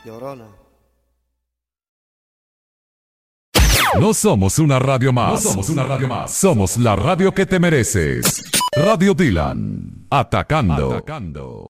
Llorona. No somos una radio más. No somos una radio más. Somos la radio que te mereces. Radio Dylan. Atacando.